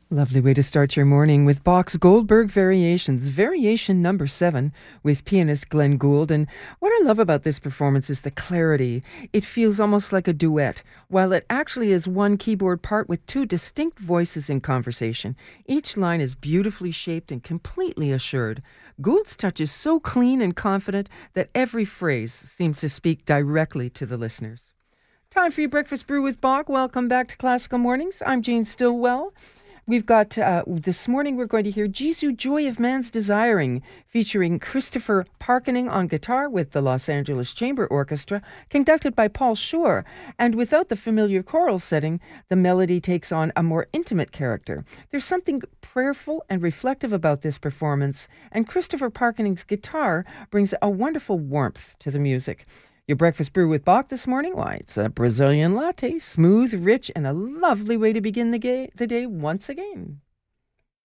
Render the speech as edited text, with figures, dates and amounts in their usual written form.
Lovely way to start your morning with Bach's Goldberg Variations, Variation number 7 with pianist Glenn Gould. And what I love about this performance is the clarity. It feels almost like a duet, while it actually is one keyboard part with two distinct voices in conversation. Each line is beautifully shaped and completely assured. Gould's touch is so clean and confident that every phrase seems to speak directly to the listeners. Time for your breakfast brew with Bach. Welcome back to Classical Mornings. I'm Jane Stillwell. We've got, this morning we're going to hear Jesu Joy of Man's Desiring, featuring Christopher Parkening on guitar with the Los Angeles Chamber Orchestra, conducted by Paul Schur. And without the familiar choral setting, the melody takes on a more intimate character. There's something prayerful and reflective about this performance, and Christopher Parkening's guitar brings a wonderful warmth to the music. Your breakfast brew with Bach this morning? Why, it's a Brazilian latte, smooth, rich, and a lovely way to begin the day once again.